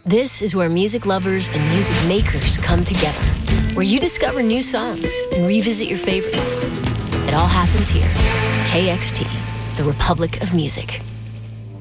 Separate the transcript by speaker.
Speaker 1: This is where music lovers and music makers come together, where you discover new songs and revisit your favorites. It all happens here. KXT, the Republic of Music.